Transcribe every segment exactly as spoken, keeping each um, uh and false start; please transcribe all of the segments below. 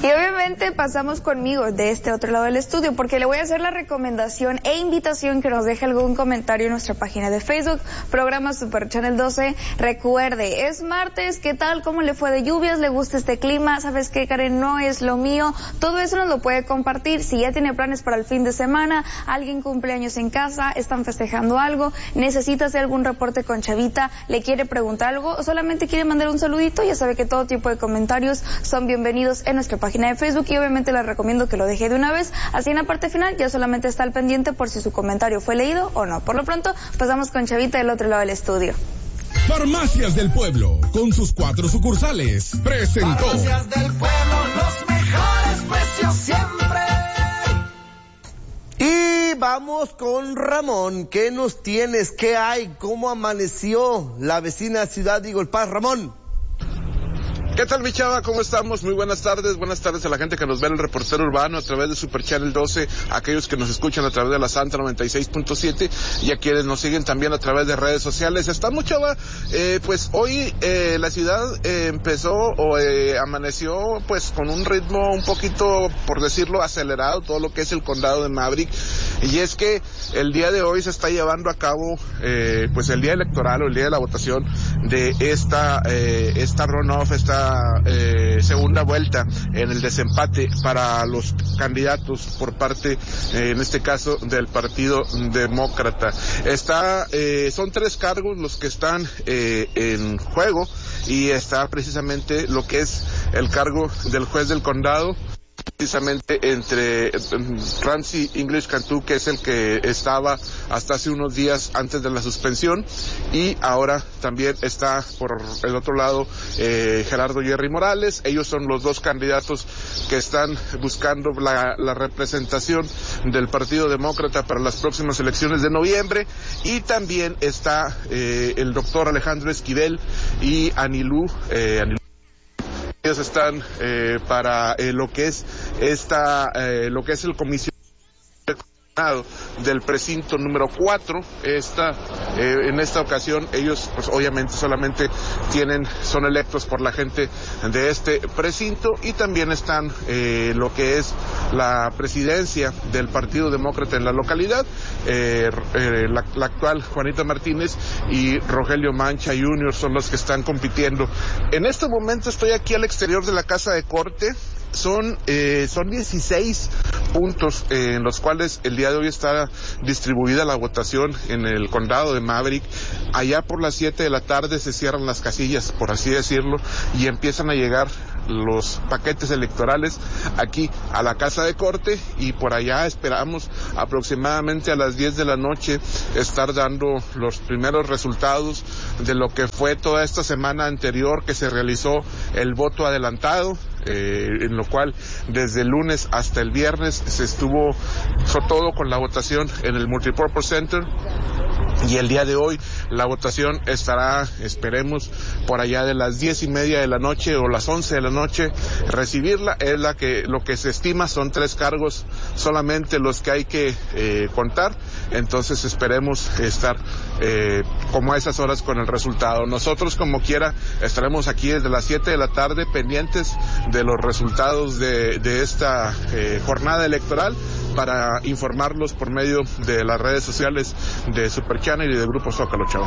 Y obviamente pasamos conmigo de este otro lado del estudio, porque le voy a hacer la recomendación e invitación que nos deje algún comentario en nuestra página de Facebook, programa Super Channel doce. Recuerde, es martes, ¿qué tal? ¿Cómo le fue de lluvias? ¿Le gusta este clima? ¿Sabes qué, Karen? No es lo mío. Todo eso nos lo puede compartir. Si ya tiene planes para el fin de semana, alguien cumpleaños en casa, están festejando algo, necesita hacer algún reporte con Chavita, le quiere preguntar algo o solamente quiere mandar un saludito, ya sabe que todo tipo de comentarios son bienvenidos en nuestra página de Facebook y obviamente les recomiendo que lo deje de una vez, así en la parte final ya solamente está al pendiente por si su comentario fue leído o no. Por lo pronto, pasamos con Chavita del otro lado del estudio. Farmacias del Pueblo, con sus cuatro sucursales, presentó. Farmacias del Pueblo, los mejores precios siempre. Y vamos con Ramón. ¿Qué nos tienes? ¿Qué hay? ¿Cómo amaneció la vecina ciudad de Eagle Pass? Ramón. ¿Qué tal, mi chava? ¿Cómo estamos? Muy buenas tardes. Buenas tardes a la gente que nos ve en el Reportero Urbano a través de Super Channel doce, a aquellos que nos escuchan a través de la Santa noventa y seis punto siete y a quienes nos siguen también a través de redes sociales. Estamos, chava, eh, pues hoy eh, la ciudad eh, empezó o eh, amaneció pues con un ritmo un poquito, por decirlo, acelerado, todo lo que es el condado de Maverick. Y es que el día de hoy se está llevando a cabo eh, pues el día electoral o el día de la votación de esta, eh, esta runoff, esta Eh, segunda vuelta en el desempate para los candidatos por parte, eh, en este caso, del Partido Demócrata. Está, eh, son tres cargos los que están eh, en juego y está precisamente lo que es el cargo del juez del condado, precisamente entre Ramsey English Cantu, que es el que estaba hasta hace unos días antes de la suspensión, y ahora también está por el otro lado eh, Gerardo Jerry Morales. Ellos son los dos candidatos que están buscando la, la representación del Partido Demócrata para las próximas elecciones de noviembre, y también está eh, el doctor Alejandro Esquivel y Anilú, eh, Anilú. Ellos están eh, para eh, lo que es esta, eh, lo que es el comisionado del precinto número cuatro. Esta, eh, en esta ocasión ellos pues obviamente solamente tienen, son electos por la gente de este precinto, y también están eh, lo que es la presidencia del Partido Demócrata en la localidad, eh, eh, la, la actual Juanita Martínez y Rogelio Mancha junior son los que están compitiendo. En este momento estoy aquí al exterior de la Casa de Corte. Son, eh, son dieciséis puntos eh, en los cuales el día de hoy está distribuida la votación en el condado de Maverick. Allá por las siete de la tarde se cierran las casillas, por así decirlo, y empiezan a llegar los paquetes electorales aquí a la Casa de Corte, y por allá esperamos aproximadamente a las diez de la noche estar dando los primeros resultados de lo que fue toda esta semana anterior que se realizó el voto adelantado. Eh, en lo cual desde el lunes hasta el viernes se estuvo sobre todo con la votación en el Multipurpose Center, y el día de hoy la votación estará, esperemos, por allá de las diez y media de la noche o las once de la noche recibirla. Es la que, lo que se estima son tres cargos solamente los que hay que eh, contar, entonces esperemos estar eh, como a esas horas con el resultado. Nosotros como quiera estaremos aquí desde las siete de la tarde pendientes de los resultados de, de esta eh, jornada electoral para informarlos por medio de las redes sociales de Super Channel y de Grupo Zócalo, chavo.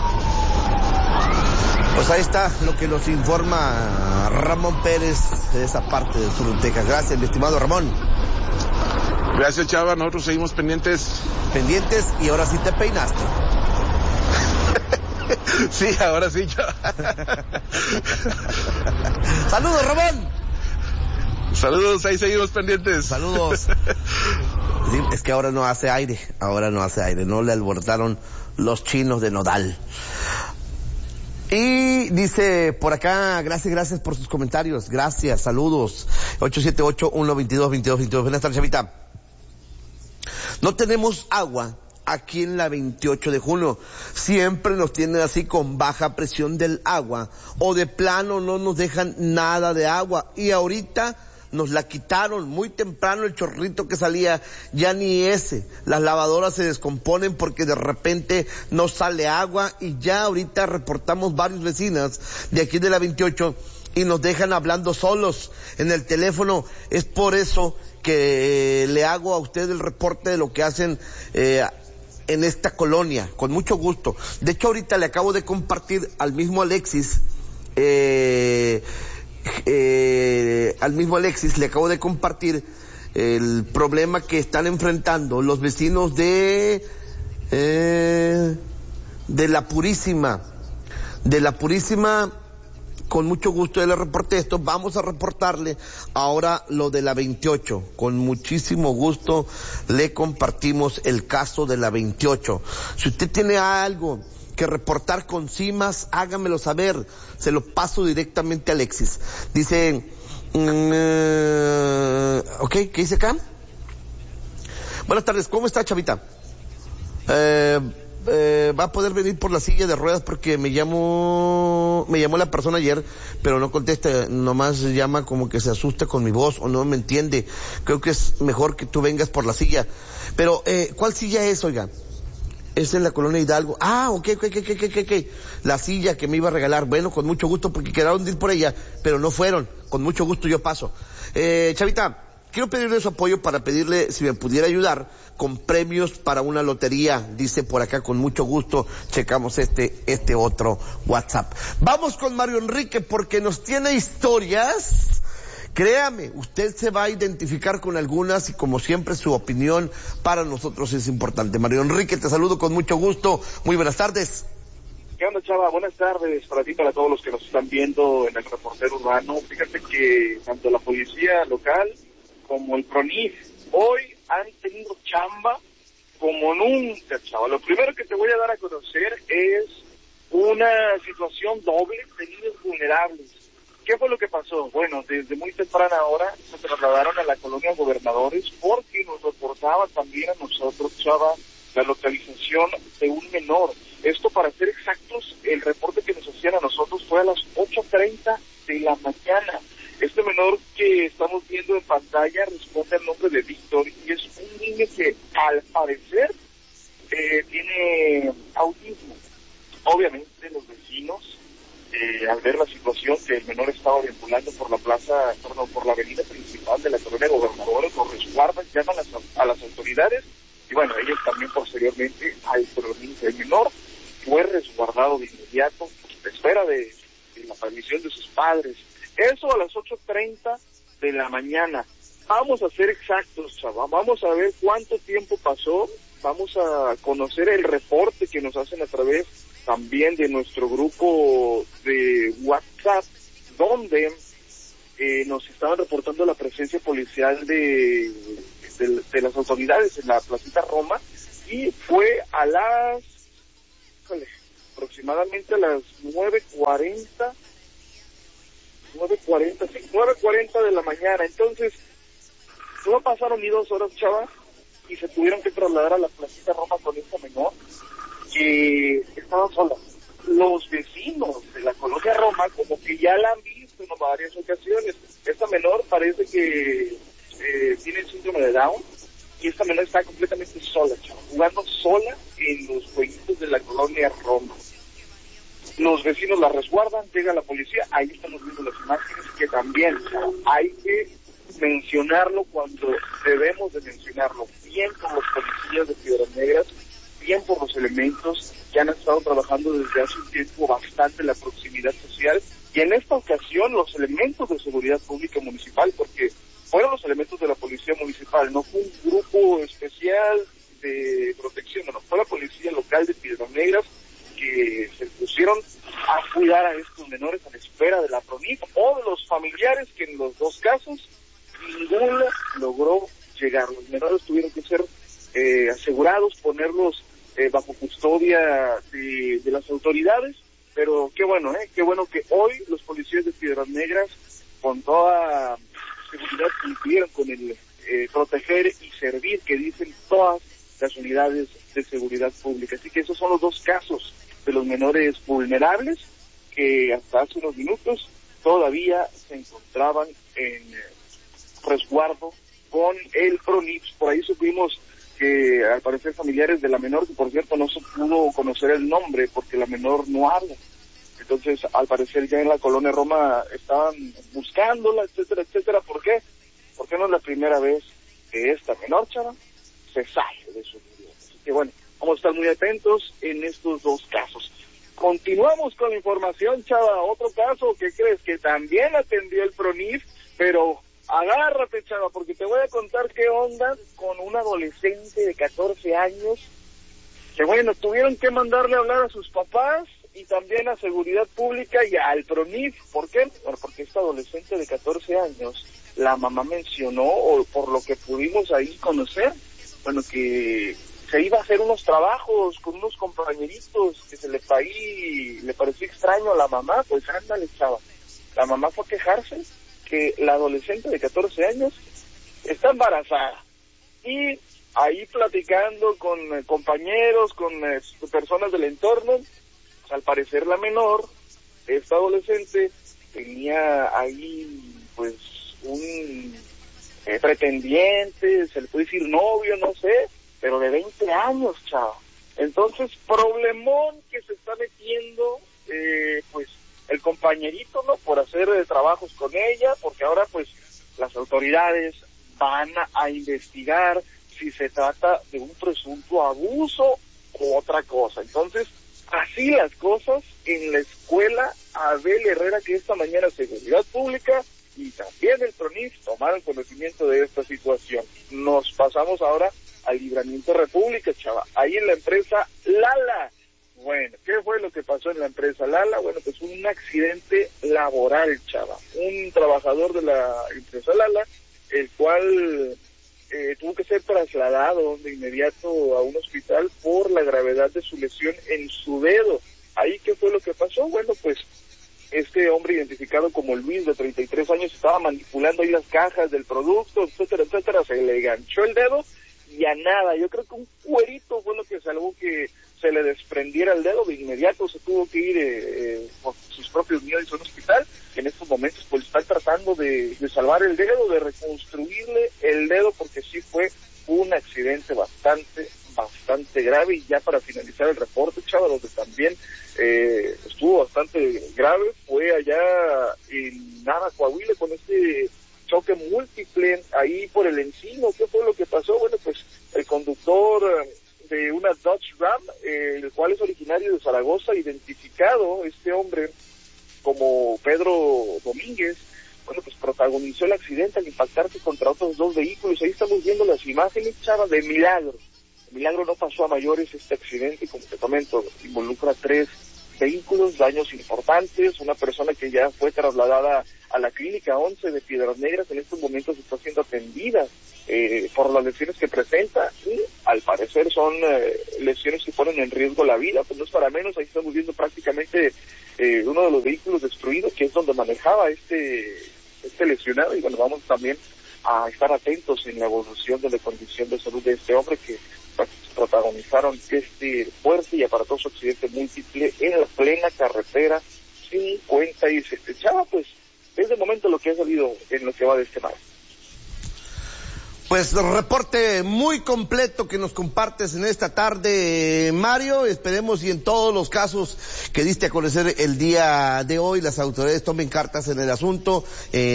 Pues ahí está lo que nos informa Ramón Pérez de esa parte del sur de Texas. Gracias, mi estimado Ramón. Gracias, chava. Nosotros seguimos pendientes. Pendientes, y ahora sí te peinaste. Sí, ahora sí, chava. Saludos, Ramón. Saludos, ahí seguimos pendientes. Saludos. Sí, es que ahora no hace aire, ahora no hace aire, no le alborotaron los chinos de Nodal. Y dice por acá, gracias, gracias por sus comentarios, gracias, saludos. ocho siete ocho, uno dos dos, dos dos dos dos. Buenas tardes, Chavita. No tenemos agua aquí en la veintiocho de junio. Siempre nos tienen así con baja presión del agua, o de plano no nos dejan nada de agua, y ahorita nos la quitaron muy temprano. El chorrito que salía, ya ni ese. Las lavadoras se descomponen porque de repente no sale agua, y ya ahorita reportamos varias vecinas de aquí de la veintiocho y nos dejan hablando solos en el teléfono. Es por eso que eh, le hago a usted el reporte de lo que hacen eh, en esta colonia, con mucho gusto. De hecho, ahorita le acabo de compartir al mismo Alexis, eh, eh, al mismo Alexis le acabo de compartir el problema que están enfrentando los vecinos de eh, de La Purísima, de La Purísima. Con mucho gusto yo le reporté esto. Vamos a reportarle ahora lo de la veintiocho. Con muchísimo gusto le compartimos el caso de la veintiocho. Si usted tiene algo que reportar con CIMAS, hágamelo saber. Se lo paso directamente a Alexis. Dice, uh, ok, ¿qué dice acá? Buenas tardes, ¿cómo está, chavita? Eh... Eh, va a poder venir por la silla de ruedas porque me llamó, me llamó la persona ayer, pero no contesta, nomás llama como que se asusta con mi voz o no me entiende. Creo que es mejor que tú vengas por la silla. Pero, eh, ¿cuál silla es, oiga? Es en la colonia Hidalgo. Ah, ok, ok, ok, ok, ok, ok. La silla que me iba a regalar. Bueno, con mucho gusto porque quedaron de ir por ella, pero no fueron. Con mucho gusto yo paso. Eh, chavita, quiero pedirle su apoyo para pedirle si me pudiera ayudar con premios para una lotería, dice por acá, con mucho gusto. Checamos este, este otro WhatsApp. Vamos con Mario Enrique porque nos tiene historias. Créame, usted se va a identificar con algunas y como siempre su opinión para nosotros es importante. Mario Enrique, te saludo con mucho gusto. Muy buenas tardes. ¿Qué onda, Chava? Buenas tardes para ti y para todos los que nos están viendo en el reportero urbano. Fíjate que tanto la policía local como el PRONIF hoy han tenido chamba como nunca, Chava. Lo primero que te voy a dar a conocer es una situación doble de niños vulnerables. ¿Qué fue lo que pasó? Bueno, desde muy temprana hora se trasladaron a la colonia Gobernadores porque nos reportaba también a nosotros, Chava, la localización de un menor. Esto, para ser exactos, el reporte que nos hacían a nosotros fue a las ocho treinta de la mañana. Este menor que estamos viendo en pantalla responde al nombre de Víctor y es un niño que al parecer eh, tiene autismo. Obviamente los vecinos, eh, al ver la situación que el menor estaba deambulando por la plaza, perdón, por la avenida principal de la colonia Gobernadores, lo resguardan, llaman a las, a las autoridades y bueno, ellos también posteriormente al PRONIF. El menor fue resguardado de inmediato, a espera de, de la permisión de sus padres. Eso a las ocho treinta de la mañana. Vamos a ser exactos, chava. Vamos a ver cuánto tiempo pasó. Vamos a conocer el reporte que nos hacen a través también de nuestro grupo de WhatsApp, donde eh, nos estaban reportando la presencia policial de, de, de las autoridades en la Placita Roma. Y fue a las, híjole, aproximadamente a las nueve cuarenta nueve cuarenta, sí, nueve cuarenta de la mañana. Entonces, no pasaron ni dos horas, Chava, y se tuvieron que trasladar a la Placita Roma con esta menor, que estaba sola. Los vecinos de la colonia Roma, como que ya la han visto en varias ocasiones. Esta menor parece que eh, tiene el síndrome de Down, y esta menor está completamente sola, Chava, jugando sola en los jueguitos de la colonia Roma. Los vecinos la resguardan, llega la policía, ahí estamos viendo las imágenes, que también hay que mencionarlo cuando debemos de mencionarlo, bien por los policías de Piedras Negras, bien por los elementos que han estado trabajando desde hace un tiempo bastante la proximidad social, y en esta ocasión los elementos de seguridad pública municipal, porque fueron los elementos de la policía municipal, no fue un grupo especial de protección, no, fue la policía local de Piedras Negras, que se pusieron a cuidar a estos menores a la espera de la PRONIF o de los familiares, que en los dos casos ninguno logró llegar. Los menores tuvieron que ser eh, asegurados, ponerlos eh, bajo custodia de, de las autoridades, pero qué bueno, eh, qué bueno que hoy los policías de Piedras Negras con toda seguridad cumplieron con el eh, proteger y servir que dicen todas las unidades de seguridad pública. Así que esos son los dos casos de los menores vulnerables que hasta hace unos minutos todavía se encontraban en resguardo con el PRONIF. Por ahí supimos que al parecer familiares de la menor, que por cierto no se pudo conocer el nombre porque la menor no habla, Entonces, al parecer ya en la colonia Roma estaban buscándola, etcétera, etcétera. ¿Por qué? Porque no es la primera vez que esta menor, chava, se sale de su vida. Así que bueno, vamos a estar muy atentos en estos dos casos. Continuamos con la información, chava. Otro caso que crees que también atendió el PRONIF, pero agárrate, chava, porque te voy a contar qué onda con un adolescente de catorce años que, bueno, tuvieron que mandarle a hablar a sus papás y también a Seguridad Pública y al PRONIF. ¿Por qué? Bueno, porque este adolescente de catorce años, la mamá mencionó, o por lo que pudimos ahí conocer, bueno, que se iba a hacer unos trabajos con unos compañeritos que se le, ahí, le pareció extraño a la mamá. Pues ándale, chava, la mamá fue a quejarse que la adolescente de catorce años está embarazada, y ahí platicando con eh, compañeros, con eh, personas del entorno, pues, al parecer la menor, esta adolescente, tenía ahí pues un eh, pretendiente, se le puede decir novio, no sé, pero de veinte años, chava. Entonces, problemón que se está metiendo, eh, pues, el compañerito, ¿no?, por hacer eh, trabajos con ella, porque ahora, pues, las autoridades van a, a investigar si se trata de un presunto abuso o otra cosa. Entonces, así las cosas en la escuela Abel Herrera, que esta mañana Seguridad Pública y también el PRONIF tomaron conocimiento de esta situación. Nos pasamos ahora al Libramiento República, chava, ahí en la empresa Lala. Bueno, ¿qué fue lo que pasó en la empresa Lala? Bueno, pues un accidente laboral, chava. Un trabajador de la empresa Lala, el cual eh, tuvo que ser trasladado de inmediato a un hospital por la gravedad de su lesión en su dedo. Ahí, ¿qué fue lo que pasó? Bueno, pues este hombre identificado como Luis, de treinta y tres años, estaba manipulando ahí las cajas del producto, etcétera, etcétera, se le ganchó el dedo y a nada. Yo creo que un cuerito fue lo que salvó que se le desprendiera el dedo. De inmediato se tuvo que ir eh, eh, por sus propios medios a un hospital, que en estos momentos pues están tratando de, de salvar el dedo, de reconstruirle el dedo, porque sí fue un accidente bastante, bastante grave. Y ya para finalizar el reporte, chava, donde también eh, estuvo bastante grave, fue allá en Nava, Coahuila, con este choque múltiple ahí por el Encino. ¿Qué fue lo que pasó? Bueno, pues el conductor de una Dodge Ram, eh, el cual es originario de Zaragoza, identificado este hombre como Pedro Domínguez, bueno, pues protagonizó el accidente al impactarse contra otros dos vehículos. Ahí estamos viendo las imágenes, chava, de milagro. De milagro no pasó a mayores este accidente, como te comento, involucra tres vehículos, daños importantes, una persona que ya fue trasladada a la clínica once de Piedras Negras, en estos momentos está siendo atendida eh, por las lesiones que presenta, y al parecer son eh, lesiones que ponen en riesgo la vida. Pues no es para menos. Ahí estamos viendo prácticamente eh, uno de los vehículos destruidos, que es donde manejaba este este lesionado, y bueno, vamos también a estar atentos en la evolución de la condición de salud de este hombre, que protagonizaron este fuerte y aparatoso accidente múltiple en la plena carretera cincuenta y siete. Chava, pues es de momento lo que ha salido en lo que va de este mar. Pues reporte muy completo que nos compartes en esta tarde, Mario. Esperemos y en todos los casos que diste a conocer el día de hoy las autoridades tomen cartas en el asunto. Eh,